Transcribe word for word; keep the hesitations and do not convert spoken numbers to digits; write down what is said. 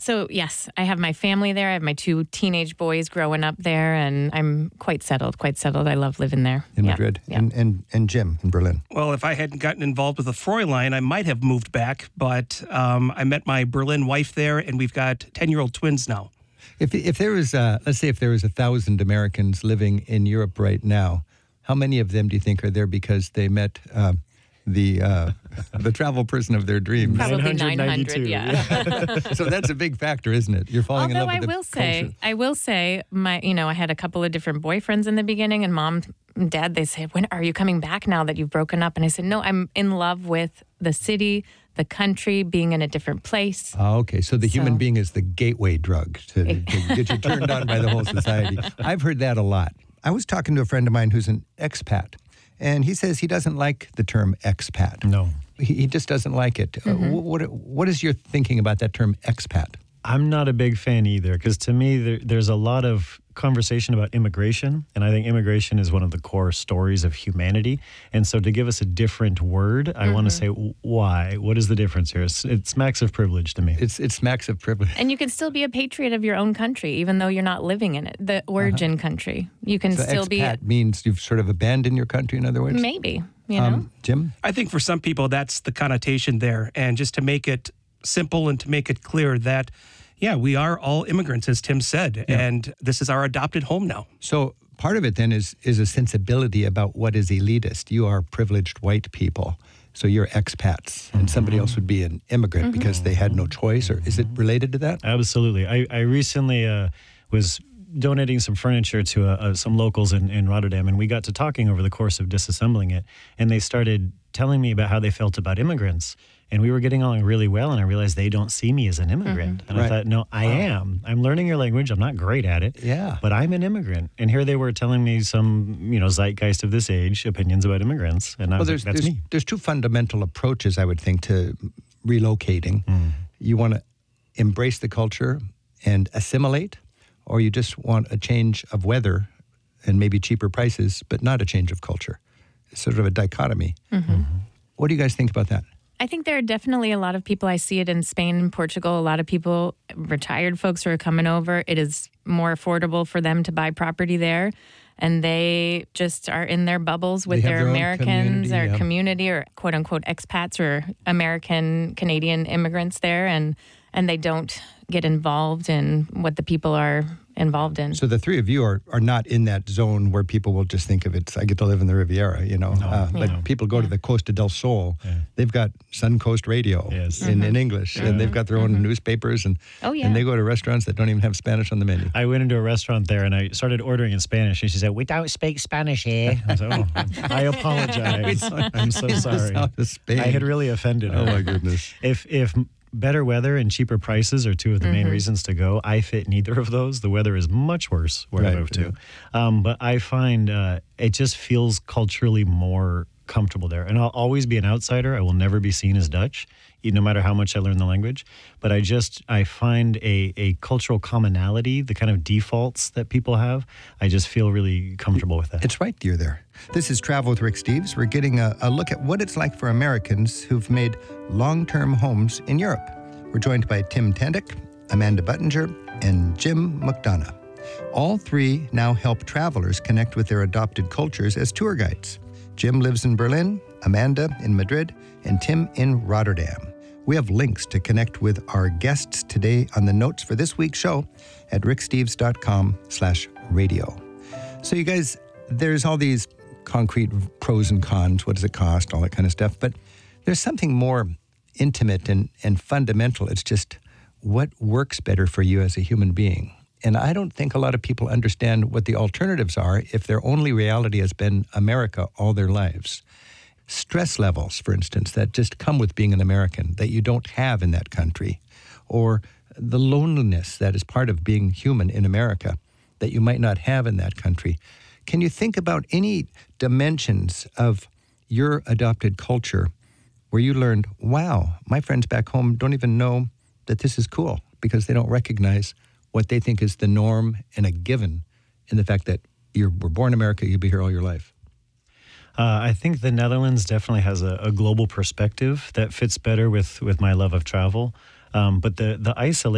So, yes, I have my family there. I have my two teenage boys growing up there, and I'm quite settled, quite settled. I love living there. In yeah. Madrid. Yeah. And, and, and Jim in Berlin. Well, if I hadn't gotten involved with the Fräulein, I might have moved back, but um, I met my Berlin wife there, and we've got ten-year-old twins now. If if there was, uh, let's say if there was a thousand Americans living in Europe right now, how many of them do you think are there because they met uh, the uh, the travel person of their dreams? Probably nine hundred, yeah. So that's a big factor, isn't it? You're falling Although in love I with the will say, culture. I will say, my, you know, I had a couple of different boyfriends in the beginning, and mom and dad, they say, when are you coming back now that you've broken up? And I said, no, I'm in love with the city, the country, being in a different place. Oh, okay. So the So- human being is the gateway drug to, to get you turned on by the whole society. I've heard that a lot. I was talking to a friend of mine who's an expat, and he says he doesn't like the term expat. No. He, he just doesn't like it. Mm-hmm. Uh, what, what is your thinking about that term expat? I'm not a big fan either, because to me, there, there's a lot of conversation about immigration, and I think immigration is one of the core stories of humanity. And so to give us a different word, I Mm-hmm. want to say, why? What is the difference here? It's, it smacks of privilege to me. It's it smacks of privilege. And you can still be a patriot of your own country, even though you're not living in it, the origin country. You can So still be, expat means you've sort of abandoned your country, in other words? maybe, you know? Um, Jim? I think for some people, that's the connotation there. And just to make it simple and to make it clear that, yeah, we are all immigrants, as Tim said, and this is our adopted home now. So part of it then is is a sensibility about what is elitist. You are privileged white people, so you're expats, and somebody else would be an immigrant because they had no choice. Or is it related to that? Absolutely. I, I recently uh, was donating some furniture to uh, uh, some locals in, in Rotterdam, and we got to talking over the course of disassembling it, and they started telling me about how they felt about immigrants. And we were getting along really well, and I realized they don't see me as an immigrant. And Right. I thought, no, I am. I'm learning your language. I'm not great at it. Yeah. But I'm an immigrant. And here they were telling me some, you know, zeitgeist of this age, opinions about immigrants. And I Well, was there's like, that's there's, me. there's two fundamental approaches, I would think, to relocating. You want to embrace the culture and assimilate, or you just want a change of weather and maybe cheaper prices, but not a change of culture. It's sort of a dichotomy. What do you guys think about that? I think there are definitely a lot of people. I see it in Spain and Portugal. A lot of people, retired folks who are coming over. It is more affordable for them to buy property there. And they just are in their bubbles with They have their, their own Americans community, or yeah. community or quote unquote expats or American Canadian immigrants there. And, and they don't get involved in what the people are involved in. So the three of you are, are not in that zone where people will just think of it, I get to live in the Riviera, you know. uh, but Yeah. people go to the Costa del Sol. They've got Suncoast Radio Yes. in, in English, and they've got their own newspapers, and, Oh, yeah. and they go to restaurants that don't even have Spanish on the menu. I went into a restaurant there and I started ordering in Spanish. And she said, "We don't speak Spanish here." I said, "Oh, I apologize. I'm so sorry. South of Spain. I had really offended her. Oh, my goodness. If if better weather and cheaper prices are two of the main reasons to go, I fit neither of those. The weather is much worse where Right, I moved to. Um, but I find uh, it just feels culturally more comfortable there. And I'll always be an outsider. I will never be seen as Dutch, e- no matter how much I learn the language. But I just, I find a, a cultural commonality, the kind of defaults that people have. I just feel really comfortable with that. It's right, you're there. This is Travel with Rick Steves. We're getting a, a look at what it's like for Americans who've made long-term homes in Europe. We're joined by Tim Tandick, Amanda Buttinger, and Jim McDonough. All three now help travelers connect with their adopted cultures as tour guides. Jim lives in Berlin, Amanda in Madrid, and Tim in Rotterdam. We have links to connect with our guests today on the notes for this week's show at ricksteves.com slash radio. So you guys, there's all these concrete pros and cons, what does it cost, all that kind of stuff, but there's something more intimate and, and fundamental. It's just what works better for you as a human being. And I don't think a lot of people understand what the alternatives are if their only reality has been America all their lives. Stress levels, for instance, that just come with being an American that you don't have in that country, or the loneliness that is part of being human in America that you might not have in that country. Can you think about any dimensions of your adopted culture where you learned, wow, my friends back home don't even know that this is cool because they don't recognize what they think is the norm and a given in the fact that you were born in America, you'll be here all your life? Uh, I think the Netherlands definitely has a, a global perspective that fits better with, with my love of travel. Um, but the, the isolation